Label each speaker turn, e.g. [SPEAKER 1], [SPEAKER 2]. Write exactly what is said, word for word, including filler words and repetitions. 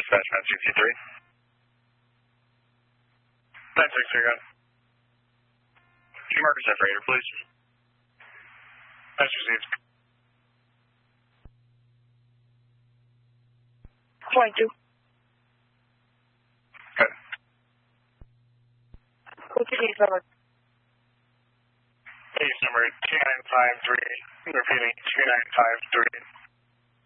[SPEAKER 1] dispatch nine six three. nine six three, gun. Can you mark us that freighter, please? That's received.
[SPEAKER 2] twenty-two.
[SPEAKER 1] Good.
[SPEAKER 2] What's your case number?
[SPEAKER 1] Case number two nine five three. Repeating, two nine five three.